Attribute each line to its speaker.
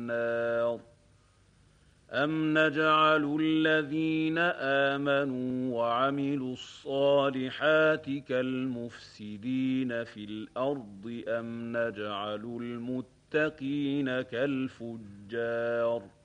Speaker 1: النَّارِ أَمْ نَجْعَلُ الَّذِينَ آمَنُوا وَعَمِلُوا الصَّالِحَاتِ كَالْمُفْسِدِينَ فِي الْأَرْضِ أَمْ نَجْعَلُ الْمُتَّقِينَ كَالْفُجَّارِ